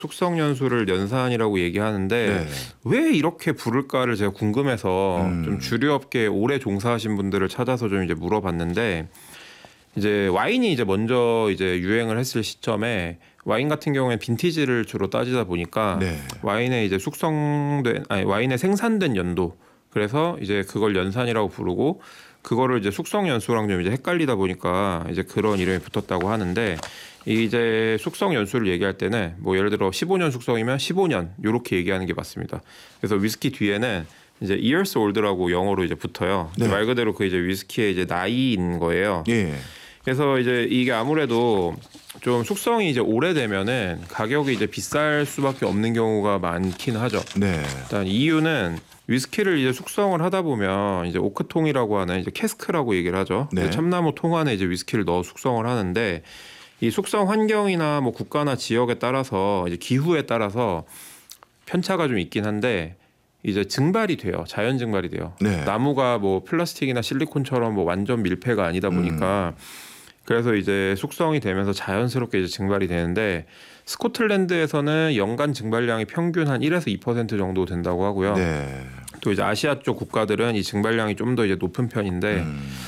숙성 연수를 연산이라고 얘기하는데 네. 왜 이렇게 부를까를 제가 궁금해서 좀 주류업계에 오래 종사하신 분들을 찾아서 좀 이제 물어봤는데 이제 와인이 이제 먼저 이제 유행을 했을 시점에 와인 같은 경우에 빈티지를 주로 따지다 보니까 네. 와인의 이제 와인의 생산된 연도 그래서 이제 그걸 연산이라고 부르고 그거를 이제 숙성 연수랑 좀 이제 헷갈리다 보니까 이제 그런 이름이 붙었다고 하는데 이제 숙성 연수를 얘기할 때는 뭐 예를 들어 15년 숙성이면 15년 이렇게 얘기하는 게 맞습니다. 그래서 위스키 뒤에는 이제 years old라고 영어로 이제 붙어요. 네. 말 그대로 그 이제 위스키의 이제 나이인 거예요. 예. 그래서 이제 이게 아무래도 좀 숙성이 이제 오래되면은 가격이 이제 비쌀 수밖에 없는 경우가 많긴 하죠. 네. 일단 이유는 위스키를 이제 숙성을 하다 보면 이제 오크통이라고 하는 이제 캐스크라고 얘기를 하죠. 네. 참나무 통 안에 이제 위스키를 넣어 숙성을 하는데 이 숙성 환경이나 뭐 국가나 지역에 따라서 이제 기후에 따라서 편차가 좀 있긴 한데 이제 증발이 돼요. 자연 증발이 돼요. 네. 나무가 뭐 플라스틱이나 실리콘처럼 뭐 완전 밀폐가 아니다 보니까 그래서 이제 숙성이 되면서 자연스럽게 이제 증발이 되는데 스코틀랜드에서는 연간 증발량이 평균 한 1에서 2% 정도 된다고 하고요. 네. 또 이제 아시아 쪽 국가들은 이 증발량이 좀 더 이제 높은 편인데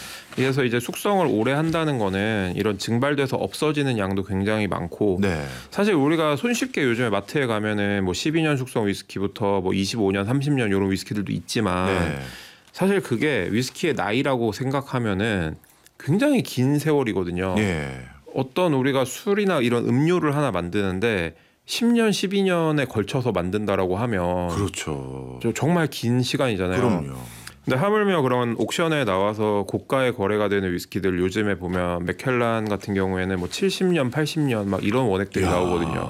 그래서 이제 숙성을 오래 한다는 거는 이런 증발돼서 없어지는 양도 굉장히 많고 네. 사실 우리가 손쉽게 요즘에 마트에 가면은 뭐 12년 숙성 위스키부터 뭐 25년, 30년 이런 위스키들도 있지만 네. 사실 그게 위스키의 나이라고 생각하면은 굉장히 긴 세월이거든요. 예. 어떤 우리가 술이나 이런 음료를 하나 만드는데 10년, 12년에 걸쳐서 만든다라고 하면 그렇죠. 정말 긴 시간이잖아요. 그럼요. 근데 하물며 그런 옥션에 나와서 고가에 거래가 되는 위스키들 요즘에 보면 맥켈란 같은 경우에는 뭐 70년, 80년 막 이런 원액들이 이야. 나오거든요.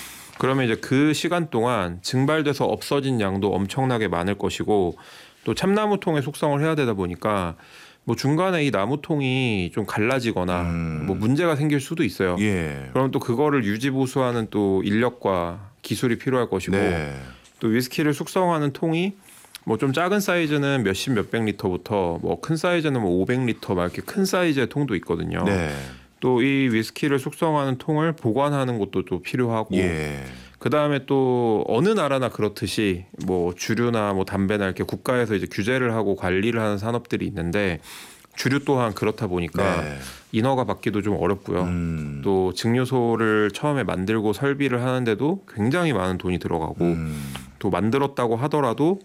그러면 이제 그 시간 동안 증발돼서 없어진 양도 엄청나게 많을 것이고 또 참나무 통에 숙성을 해야 되다 보니까 뭐 중간에 이 나무통이 좀 갈라지거나 뭐 문제가 생길 수도 있어요. 예. 그럼 또 그거를 유지 보수하는 또 인력과 기술이 필요할 것이고 네. 또 위스키를 숙성하는 통이 뭐 좀 작은 사이즈는 몇십 몇백 리터부터 뭐 큰 사이즈는 뭐 500리터 막 이렇게 큰 사이즈의 통도 있거든요. 네. 또 이 위스키를 숙성하는 통을 보관하는 것도 또 필요하고 예. 그 다음에 또 어느 나라나 그렇듯이 뭐 주류나 뭐 담배나 이렇게 국가에서 이제 규제를 하고 관리를 하는 산업들이 있는데 주류 또한 그렇다 보니까 네. 인허가 받기도 좀 어렵고요. 또 증류소를 처음에 만들고 설비를 하는데도 굉장히 많은 돈이 들어가고 또 만들었다고 하더라도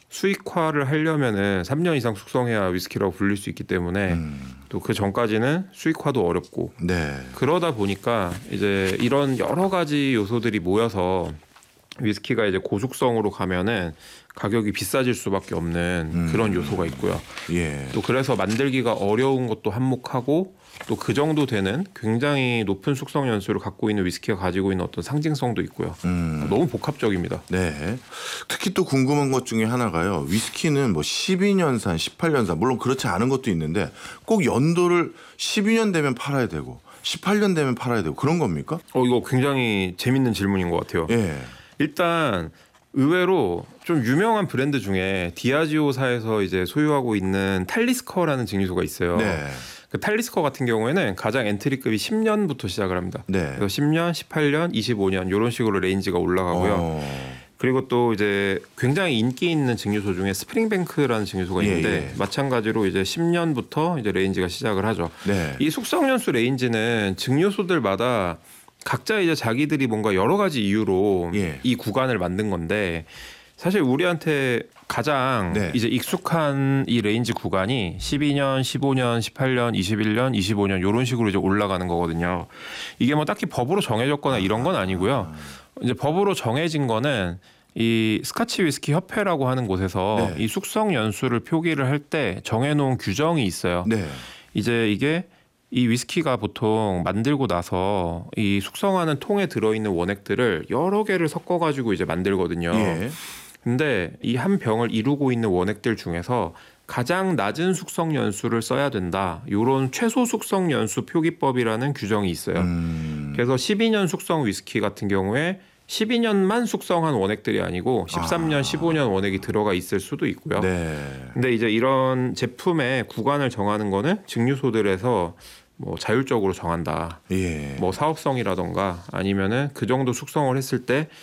수익화를 하려면은 3년 이상 숙성해야 위스키라고 불릴 수 있기 때문에 또 그 전까지는 수익화도 어렵고 네. 그러다 보니까 이제 이런 여러 가지 요소들이 모여서 위스키가 이제 고숙성으로 가면은 가격이 비싸질 수밖에 없는 그런 요소가 있고요. 예. 또 그래서 만들기가 어려운 것도 한몫하고 또 그 정도 되는 굉장히 높은 숙성 연수를 갖고 있는 위스키가 가지고 있는 어떤 상징성도 있고요. 너무 복합적입니다. 네. 특히 또 궁금한 것 중에 하나가요. 위스키는 뭐 12년산, 18년산 물론 그렇지 않은 것도 있는데 꼭 연도를 12년 되면 팔아야 되고 18년 되면 팔아야 되고 그런 겁니까? 이거 굉장히 재밌는 질문인 것 같아요. 예. 일단 의외로 좀 유명한 브랜드 중에 디아지오사에서 이제 소유하고 있는 탈리스커라는 증류소가 있어요. 네. 그 탈리스커 같은 경우에는 가장 엔트리급이 10년부터 시작을 합니다. 네. 그래서 10년, 18년, 25년 이런 식으로 레인지가 올라가고요. 그리고 또 이제 굉장히 인기 있는 증류소 중에 스프링뱅크라는 증류소가 있는데 예. 마찬가지로 이제 10년부터 이제 레인지가 시작을 하죠. 네. 이 숙성 연수 레인지는 증류소들마다 각자 이제 자기들이 뭔가 여러 가지 이유로 예. 이 구간을 만든 건데 사실 우리한테 가장 네. 이제 익숙한 이 레인지 구간이 12년, 15년, 18년, 21년, 25년 이런 식으로 이제 올라가는 거거든요. 이게 뭐 딱히 법으로 정해졌거나 이런 건 아니고요. 이제 법으로 정해진 거는 이 스카치 위스키 협회라고 하는 곳에서 네. 이 숙성 연수를 표기를 할 때 정해놓은 규정이 있어요. 네. 이제 이게 이 위스키가 보통 만들고 나서 이 숙성하는 통에 들어있는 원액들을 여러 개를 섞어가지고 이제 만들거든요. 예. 근데 이 한 병을 이루고 있는 원액들 중에서 가장 낮은 숙성 연수를 써야 된다. 이런 최소 숙성 연수 표기법이라는 규정이 있어요. 그래서 12년 숙성 위스키 같은 경우에 12년만 숙성한 원액들이 아니고 13년, 15년 원액이 들어가 있을 수도 있고요. 네. 근데 이제 이런 제품의 구간을 정하는 거는 증류소들에서 뭐 자율적으로 정한다. 예. 뭐 사업성이라던가 아니면은 그 정도 숙성을 했을 때